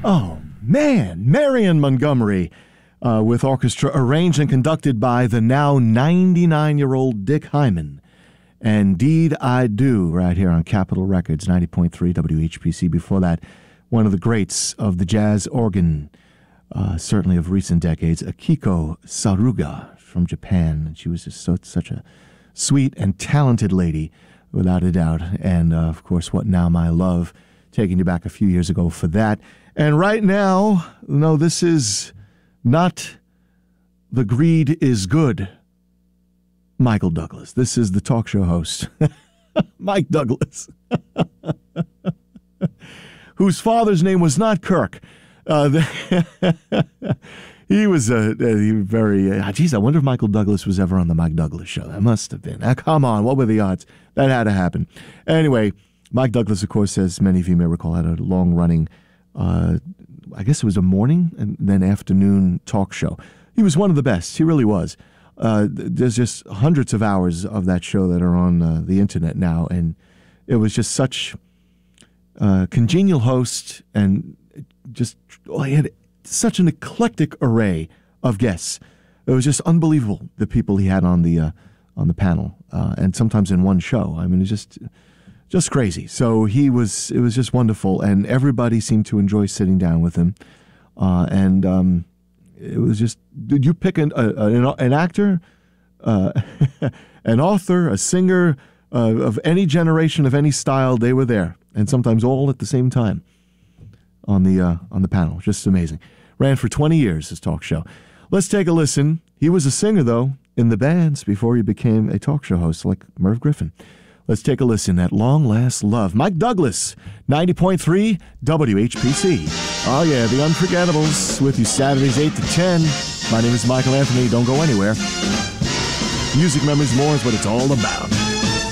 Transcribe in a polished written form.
Oh, man, Marion Montgomery with orchestra arranged and conducted by the now 99-year-old Dick Hyman. And Indeed I Do, right here on Capitol Records, 90.3 WHPC. Before that, one of the greats of the jazz organ, certainly of recent decades, Akiko Saruga from Japan. And she was just such a sweet and talented lady, without a doubt. And, of course, What Now My Love, taking you back a few years ago for that. And right now, no, this is not The Greed is Good, Michael Douglas. This is the talk show host, Mike Douglas, whose father's name was not Kirk. He was very, geez, I wonder if Michael Douglas was ever on the Mike Douglas show. That must have been. Come on, what were the odds? That had to happen. Anyway, Mike Douglas, of course, as many of you may recall, had a long-running, I guess it was a morning and then afternoon talk show. He was one of the best. He really was. There's just hundreds of hours of that show that are on the internet now, and it was just such a congenial host, and just he had such an eclectic array of guests. It was just unbelievable, the people he had on the panel, and sometimes in one show. I mean, it's just crazy. So it was just wonderful, and everybody seemed to enjoy sitting down with him. It was just, did you pick an actor, an author, a singer of any generation, of any style? They were there, and sometimes all at the same time on the panel. Just amazing. Ran for 20 years, this talk show. Let's take a listen. He was a singer, though, in the bands before he became a talk show host like Merv Griffin. Let's take a listen at Long Last Love. Mike Douglas, 90.3 WHPC. Oh, yeah, the Unforgettables with you Saturdays 8 to 10. My name is Michael Anthony. Don't go anywhere. Music Memories More is what it's all about.